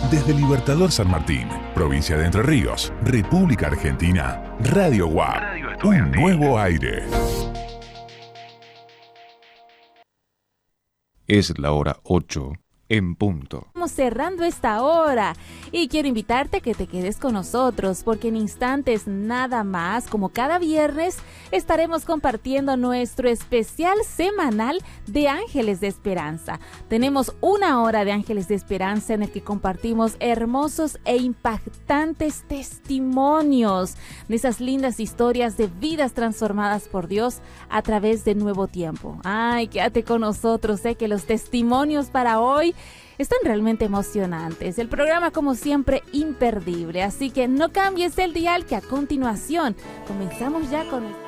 Desde Libertador San Martín, provincia de Entre Ríos, República Argentina, Radio WAP, un nuevo aire. Es la hora 8 en punto. Estamos cerrando esta hora y quiero invitarte a que te quedes con nosotros porque en instantes nada más, como cada viernes, estaremos compartiendo nuestro especial semanal de Ángeles de Esperanza. Tenemos una hora de Ángeles de Esperanza en el que compartimos hermosos e impactantes testimonios de esas lindas historias de vidas transformadas por Dios a través de Nuevo Tiempo. Ay, quédate con nosotros, que los testimonios para hoy están realmente emocionantes. El programa, como siempre, imperdible. Así que no cambies el dial, que a continuación comenzamos ya con